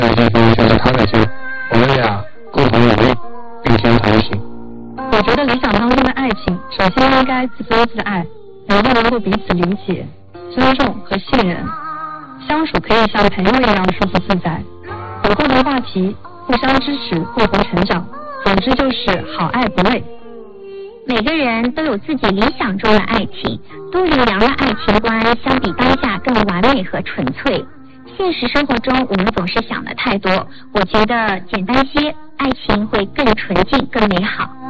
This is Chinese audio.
那今天就在他那些，我们俩共同努力，并肩同行。 我觉得理想当中的爱情，首先应该自私自爱，两个人能够彼此理解、尊重和信任，相处可以像朋友一样舒服自在，有共同话题，互相支持，共同成长。总之就是好爱不累。 每个人都有自己理想中的爱情，多元良的爱情观相比当下更完美和纯粹。现实生活中我们总是想的太多，我觉得简单些，爱情会更纯净、更美好。